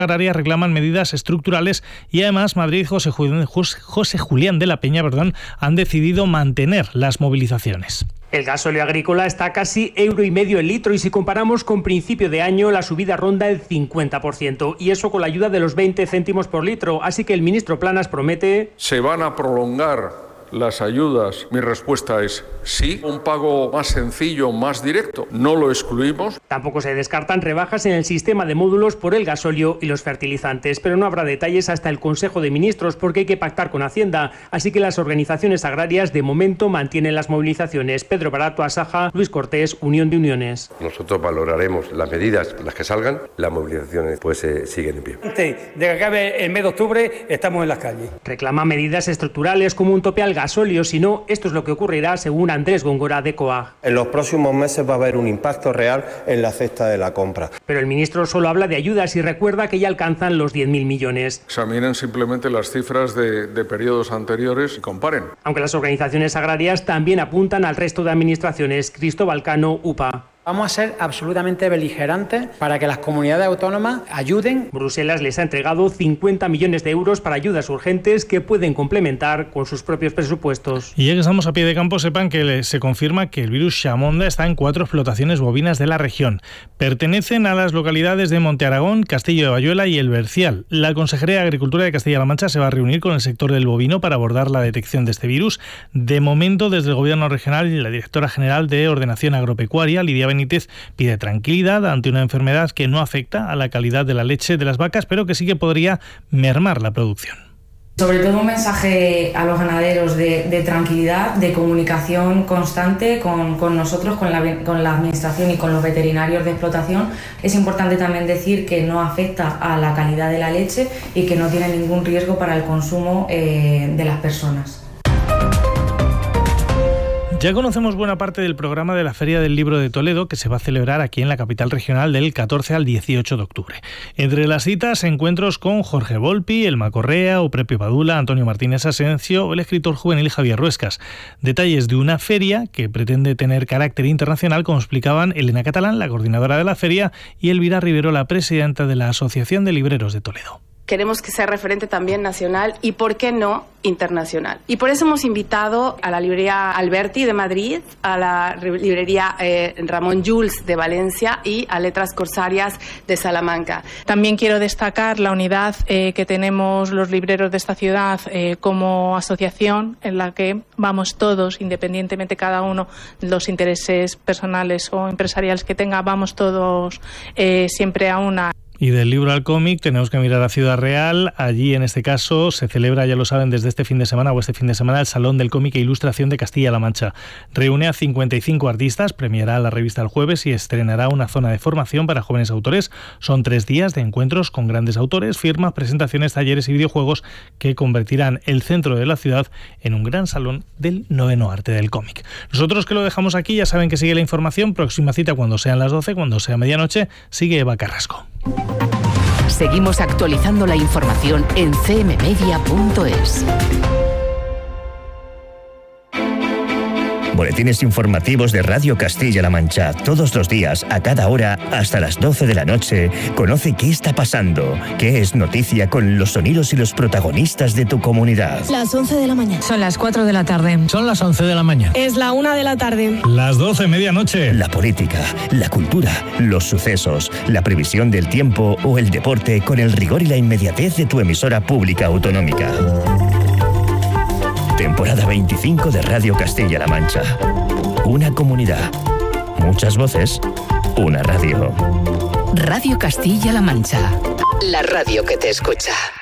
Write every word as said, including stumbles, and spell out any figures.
agrarias reclaman medidas estructurales y además Madrid, José, José Julián de la Peña, perdón, han decidido mantener las movilizaciones. El gasóleo agrícola está a casi euro y medio el litro y si comparamos con principio de año la subida ronda el cincuenta por ciento y eso con la ayuda de los veinte céntimos por litro. Así que el ministro Planas promete... Se van a prolongar las ayudas. Mi respuesta es sí. Un pago más sencillo, más directo. No lo excluimos. Tampoco se descartan rebajas en el sistema de módulos por el gasóleo y los fertilizantes, pero no habrá detalles hasta el Consejo de Ministros porque hay que pactar con Hacienda. Así que las organizaciones agrarias de momento mantienen las movilizaciones. Pedro Barato, Asaja, Luis Cortés, Unión de Uniones. Nosotros valoraremos las medidas, las que salgan, las movilizaciones pues eh, siguen en pie. Antes de que acabe el mes de octubre estamos en las calles. Reclama medidas estructurales como un tope al gasóleo, si no, esto es lo que ocurrirá según Andrés Góngora de COAG. En los próximos meses va a haber un impacto real en la cesta de la compra. Pero el ministro solo habla de ayudas y recuerda que ya alcanzan los diez mil millones. Examinen simplemente las cifras de, de periodos anteriores y comparen. Aunque las organizaciones agrarias también apuntan al resto de administraciones. Cristóbal Cano, U P A. Vamos a ser absolutamente beligerantes para que las comunidades autónomas ayuden. Bruselas les ha entregado cincuenta millones de euros para ayudas urgentes que pueden complementar con sus propios presupuestos. Y ya que estamos a pie de campo, sepan que se confirma que el virus Chamonda está en cuatro explotaciones bovinas de la región. Pertenecen a las localidades de Monte Aragón, Castillo de Bayuela y El Bercial. La Consejería de Agricultura de Castilla-La Mancha se va a reunir con el sector del bovino para abordar la detección de este virus. De momento, desde el Gobierno regional y la Directora General de Ordenación Agropecuaria, Lidia Benítez, pide tranquilidad ante una enfermedad que no afecta a la calidad de la leche de las vacas, pero que sí que podría mermar la producción. Sobre todo un mensaje a los ganaderos de, de tranquilidad, de comunicación constante con, con nosotros, con la, con la administración y con los veterinarios de explotación. Es importante también decir que no afecta a la calidad de la leche y que no tiene ningún riesgo para el consumo eh, de las personas. Ya conocemos buena parte del programa de la Feria del Libro de Toledo, que se va a celebrar aquí en la capital regional del catorce al dieciocho de octubre. Entre las citas, encuentros con Jorge Volpi, Elma Correa, Oprepio Padula, Antonio Martínez Asensio o el escritor juvenil Javier Ruescas. Detalles de una feria que pretende tener carácter internacional, como explicaban Elena Catalán, la coordinadora de la feria, y Elvira Rivero, la presidenta de la Asociación de Libreros de Toledo. Queremos que sea referente también nacional y, ¿por qué no, internacional? Y por eso hemos invitado a la librería Alberti de Madrid, a la librería eh, Ramón Llull de Valencia y a Letras Corsarias de Salamanca. También quiero destacar la unidad eh, que tenemos los libreros de esta ciudad eh, como asociación, en la que vamos todos, independientemente cada uno de los intereses personales o empresariales que tenga, vamos todos eh, siempre a una. Y del libro al cómic tenemos que mirar a Ciudad Real. Allí, en este caso, se celebra, ya lo saben, desde este fin de semana o este fin de semana, el Salón del Cómic e Ilustración de Castilla-La Mancha. Reúne a cincuenta y cinco artistas, premiará la revista el jueves y estrenará una zona de formación para jóvenes autores. Son tres días de encuentros con grandes autores, firmas, presentaciones, talleres y videojuegos que convertirán el centro de la ciudad en un gran salón del noveno arte del cómic. Nosotros que lo dejamos aquí, ya saben que sigue la información. Próxima cita cuando sean las doce, cuando sea medianoche, sigue Eva Carrasco. Seguimos actualizando la información en c m media punto es. Boletines informativos de Radio Castilla-La Mancha. Todos los días, a cada hora, hasta las doce de la noche. Conoce qué está pasando, qué es noticia con los sonidos y los protagonistas de tu comunidad. Las once de la mañana. Son las cuatro de la tarde. Son las once de la mañana. Es la una de la tarde. Las doce, medianoche. La política, la cultura, los sucesos, la previsión del tiempo o el deporte con el rigor y la inmediatez de tu emisora pública autonómica. Temporada veinticinco de Radio Castilla-La Mancha. Una comunidad, muchas voces, una radio. Radio Castilla-La Mancha. La radio que te escucha.